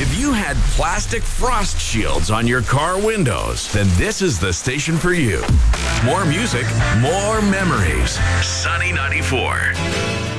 If you had plastic frost shields on your car windows, then this is the station for you. More music, more memories. Sunny 94.